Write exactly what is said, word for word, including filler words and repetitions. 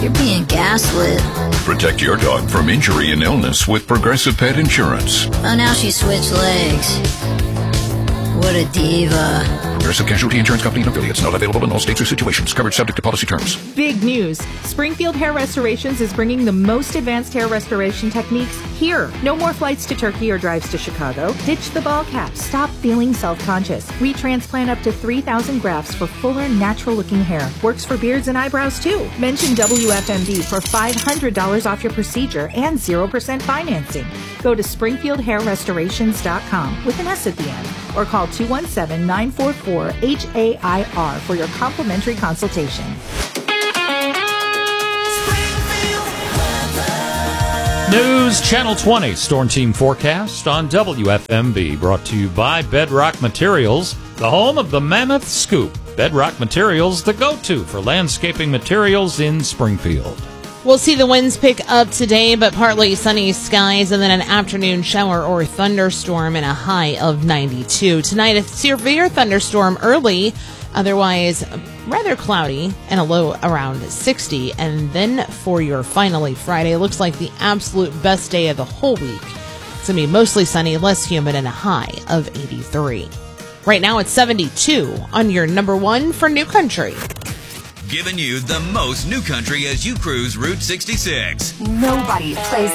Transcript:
You're being gaslit. Protect your dog from injury and illness with Progressive Pet Insurance. Oh, now she switched legs. What a diva. Progressive Casualty Insurance Company and affiliates. Not available in all states or situations. Coverage subject to policy terms. Big news. Springfield Hair Restorations is bringing the most advanced hair restoration techniques here. No more flights to Turkey or drives to Chicago. Ditch the ball cap. Stop feeling self-conscious. Retransplant up to three thousand grafts for fuller, natural-looking hair. Works for beards and eyebrows, too. Mention W F M D for five hundred dollars off your procedure and zero percent financing. Go to springfield hair restorations dot com with an S at the end or call two one seven, nine four four, H A I R for your complimentary consultation. News Channel twenty Storm Team Forecast on W F M B, brought to you by Bedrock Materials, the home of the Mammoth Scoop. Bedrock Materials, the go-to for landscaping materials in Springfield. We'll see the winds pick up today, but partly sunny skies and then an afternoon shower or thunderstorm and a high of ninety-two. Tonight, a severe thunderstorm early, otherwise rather cloudy and a low around sixty. And then for your finally Friday, looks like the absolute best day of the whole week. It's going to be mostly sunny, less humid, and a high of eighty-three. Right now, it's seventy-two on your number one for New Country. Giving you the most New Country as you cruise Route sixty-six. Nobody plays